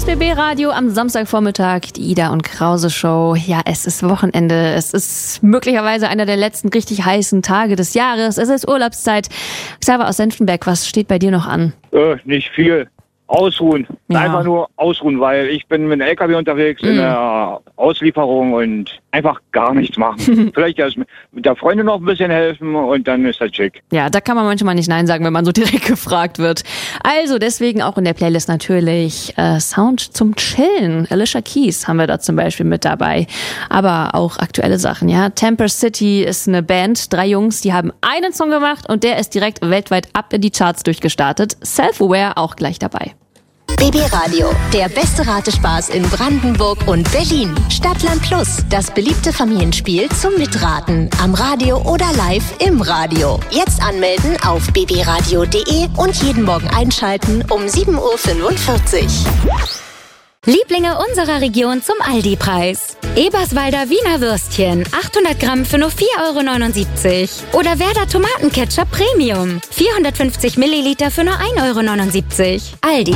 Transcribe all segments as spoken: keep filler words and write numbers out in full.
ist B B Radio am Samstagvormittag, die Ida und Krause Show. Ja, es ist Wochenende, es ist möglicherweise einer der letzten richtig heißen Tage des Jahres. Es ist Urlaubszeit. Xaver aus Senftenberg, was steht bei dir noch an? Äh, nicht viel. Ausruhen. Ja. Einfach nur ausruhen, weil ich bin mit dem L K W unterwegs Mhm. in der Auslieferung und einfach gar nichts machen. Vielleicht erst mit der Freundin noch ein bisschen helfen und dann ist das schick. Ja, da kann man manchmal nicht Nein sagen, wenn man so direkt gefragt wird. Also deswegen auch in der Playlist natürlich äh, Sound zum Chillen. Alicia Keys haben wir da zum Beispiel mit dabei. Aber auch aktuelle Sachen, ja. Temper City ist eine Band, drei Jungs, die haben einen Song gemacht und der ist direkt weltweit ab in die Charts durchgestartet. Self-Aware auch gleich dabei. B B Radio, der beste Ratespaß in Brandenburg und Berlin. Stadtland Plus, das beliebte Familienspiel zum Mitraten. Am Radio oder live im Radio. Jetzt anmelden auf b b radio punkt de und jeden Morgen einschalten um sieben Uhr fünfundvierzig. Lieblinge unserer Region zum Aldi-Preis. Eberswalder Wiener Würstchen, achthundert Gramm für nur vier Euro neunundsiebzig. Oder Werder Tomatenketchup Premium, vierhundertfünfzig Milliliter für nur ein Euro neunundsiebzig. Aldi.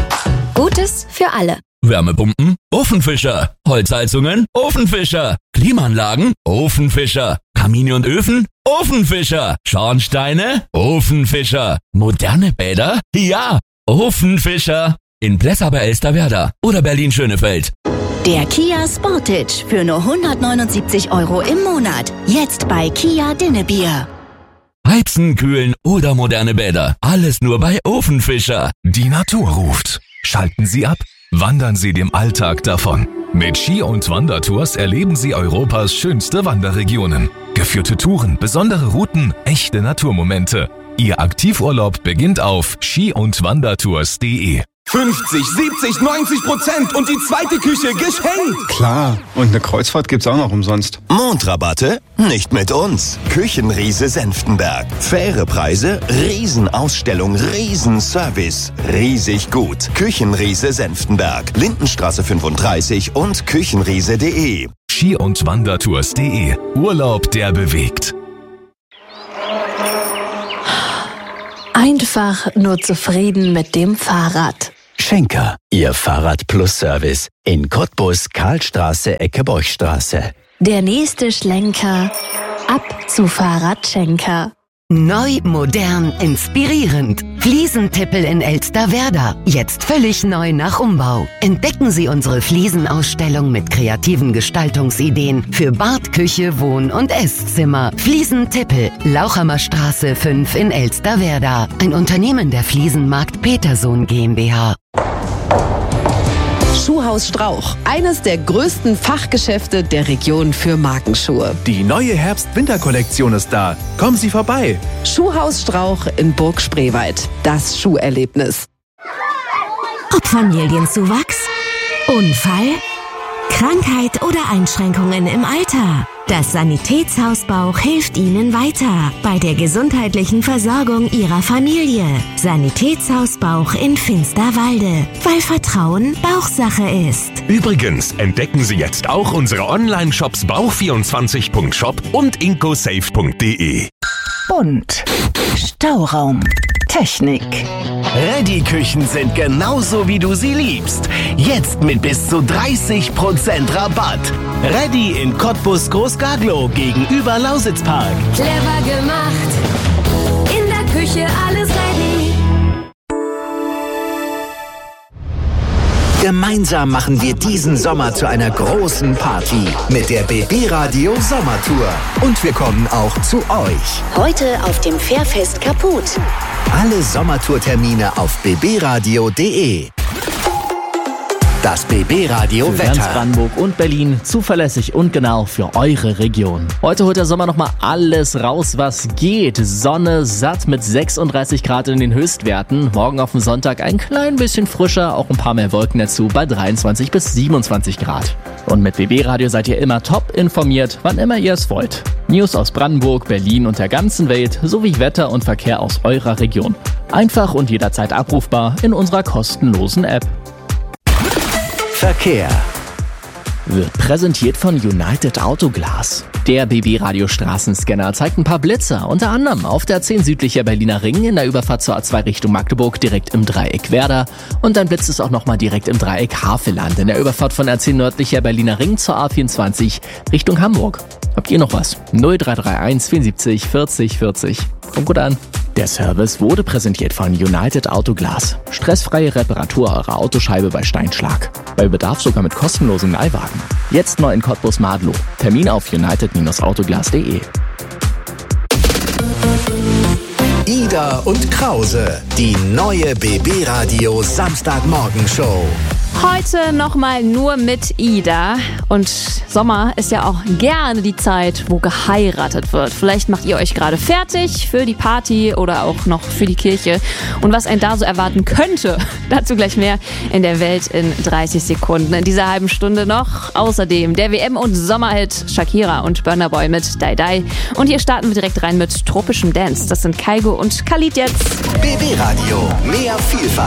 Gutes für alle. Wärmepumpen? Ofenfischer. Holzheizungen? Ofenfischer. Klimaanlagen? Ofenfischer. Kamine und Öfen? Ofenfischer. Schornsteine? Ofenfischer. Moderne Bäder? Ja, Ofenfischer. In Plessa bei Elsterwerda oder Berlin-Schönefeld. Der Kia Sportage für nur hundertneunundsiebzig Euro im Monat. Jetzt bei Kia Dinnebier. Heizen, kühlen oder moderne Bäder. Alles nur bei Ofenfischer. Die Natur ruft. Schalten Sie ab, wandern Sie dem Alltag davon. Mit Ski- und Wandertours erleben Sie Europas schönste Wanderregionen. Geführte Touren, besondere Routen, echte Naturmomente. Ihr Aktivurlaub beginnt auf ski und wandertours punkt de. fünfzig, siebzig, neunzig Prozent und die zweite Küche geschenkt. Klar, und eine Kreuzfahrt gibt's auch noch umsonst. Mondrabatte? Nicht mit uns. Küchenriese Senftenberg. Faire Preise, Riesenausstellung, Riesenservice. Riesig gut. Küchenriese Senftenberg. Lindenstraße fünfunddreißig und küchenriese punkt de. Ski- und wandertours punkt de. Urlaub, der bewegt. Einfach nur zufrieden mit dem Fahrrad. Schenker, Ihr Fahrrad-Plus-Service in Cottbus, Karlstraße, Ecke Borchstraße. Der nächste Schlenker ab zu Fahrradschenker. Neu, modern, inspirierend. Fliesentippel in Elsterwerda. Jetzt völlig neu nach Umbau. Entdecken Sie unsere Fliesenausstellung mit kreativen Gestaltungsideen für Bad, Küche, Wohn- und Esszimmer. Fliesentippel, Lauchhammer Straße fünf in Elsterwerda. Ein Unternehmen der Fliesenmarkt Petersohn GmbH. Schuhhaus Strauch, eines der größten Fachgeschäfte der Region für Markenschuhe. Die neue Herbst-Winter-Kollektion ist da. Kommen Sie vorbei. Schuhhaus Strauch in Burg Spreewald. Das Schuherlebnis. Ob Familienzuwachs, Unfall, Krankheit oder Einschränkungen im Alter. Das Sanitätshaus Bauch hilft Ihnen weiter bei der gesundheitlichen Versorgung Ihrer Familie. Sanitätshaus Bauch in Finsterwalde, weil Vertrauen Bauchsache ist. Übrigens entdecken Sie jetzt auch unsere Online-Shops bauch vierundzwanzig punkt shop und incosafe punkt de. Bunt. Stauraum. Technik. Ready-Küchen sind genauso, wie du sie liebst. Jetzt mit bis zu dreißig Prozent Rabatt. Ready in Cottbus Großgaglow gegenüber Lausitzpark. Clever gemacht. In der Küche alles ready. Gemeinsam machen wir diesen Sommer zu einer großen Party mit der B B Radio Sommertour. Und wir kommen auch zu euch. Heute auf dem Fährfest Kaput. Alle Sommertourtermine auf b b radio punkt de. Das B B Radio für Wetter. ganz Brandenburg und Berlin zuverlässig und genau für eure Region. Heute holt der Sommer nochmal alles raus, was geht. Sonne satt mit sechsunddreißig Grad in den Höchstwerten. Morgen auf dem Sonntag ein klein bisschen frischer, auch ein paar mehr Wolken dazu bei dreiundzwanzig bis siebenundzwanzig Grad. Und mit B B Radio seid ihr immer top informiert, wann immer ihr es wollt. News aus Brandenburg, Berlin und der ganzen Welt sowie Wetter und Verkehr aus eurer Region. Einfach und jederzeit abrufbar in unserer kostenlosen App. Verkehr wird präsentiert von United Autoglas. Der B B-Radio Straßenscanner zeigt ein paar Blitzer, unter anderem auf der A zehn südlicher Berliner Ring in der Überfahrt zur A zwei Richtung Magdeburg direkt im Dreieck Werder und dann blitzt es auch nochmal direkt im Dreieck Havelland in der Überfahrt von A zehn nördlicher Berliner Ring zur A vierundzwanzig Richtung Hamburg. Habt ihr noch was? null drei drei eins vierundsiebzig vierzig vierzig. Kommt gut an. Der Service wurde präsentiert von United Autoglas. Stressfreie Reparatur eurer Autoscheibe bei Steinschlag. Bei Bedarf sogar mit kostenlosem Leihwagen. Jetzt neu in Cottbus-Madlow. Termin auf united Bindestrich autoglas punkt de. Ida und Krause, die neue B B-Radio Samstagmorgenshow. Heute nochmal nur mit Ida. Und Sommer ist ja auch gerne die Zeit, wo geheiratet wird. Vielleicht macht ihr euch gerade fertig für die Party oder auch noch für die Kirche. Und was einen da so erwarten könnte, dazu gleich mehr in der Welt in dreißig Sekunden. In dieser halben Stunde noch außerdem der W M- und Sommerhit Shakira und Burna Boy mit Die Die. Und hier starten wir direkt rein mit tropischem Dance. Das sind Kaigo und Khalid jetzt. B B-Radio, mehr Vielfalt.